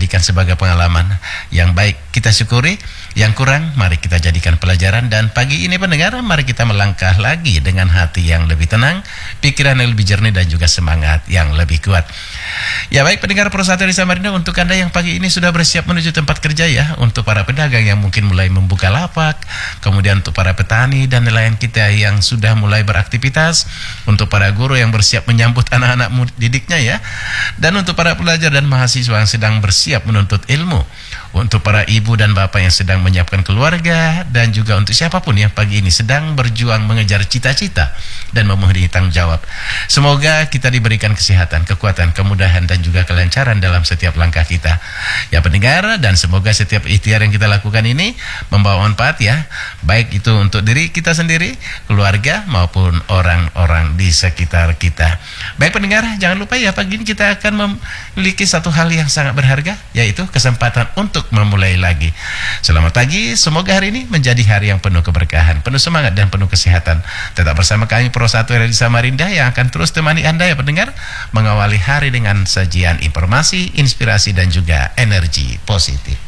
jadikan sebagai pengalaman. Yang baik kita syukuri, yang kurang mari kita jadikan pelajaran. Dan pagi ini pendengar, mari kita melangkah lagi dengan hati yang lebih tenang, pikiran yang lebih jernih, dan juga semangat yang lebih kuat. Ya baik pendengar Pro1 di Samarinda, untuk Anda yang pagi ini sudah bersiap menuju tempat kerja ya, untuk para pedagang yang mungkin mulai membuka lapak, kemudian untuk para petani dan nelayan kita yang sudah mulai beraktivitas, untuk para guru yang bersiap menyambut anak-anak didiknya ya, dan untuk para pelajar dan mahasiswa yang sedang bersiap menuntut ilmu, untuk para ibu dan bapak yang sedang menyiapkan keluarga, dan juga untuk siapapun yang pagi ini sedang berjuang mengejar cita-cita dan memenuhi tanggung jawab. Semoga kita diberikan kesehatan, kekuatan, kemudahan, dan juga kelancaran dalam setiap langkah kita ya pendengar, dan semoga setiap ikhtiar yang kita lakukan ini membawa manfaat ya, baik itu untuk diri kita sendiri, keluarga, maupun orang-orang di sekitar kita. Baik pendengar, jangan lupa ya, pagi ini kita akan memiliki satu hal yang sangat berharga, yaitu kesempatan untuk memulai lagi. Selamat pagi, semoga hari ini menjadi hari yang penuh keberkahan, penuh semangat, dan penuh kesehatan. Tetap bersama kami Pro1 di Samarinda yang akan terus temani Anda ya pendengar, mengawali hari dengan sajian informasi, inspirasi, dan juga energi positif.